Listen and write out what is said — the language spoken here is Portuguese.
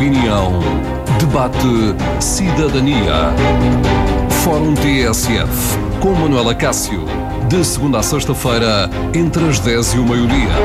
opinião. Debate Cidadania. Fórum TSF com Manuela Cássio. De segunda a sexta-feira, entre as 10 e o meio-dia.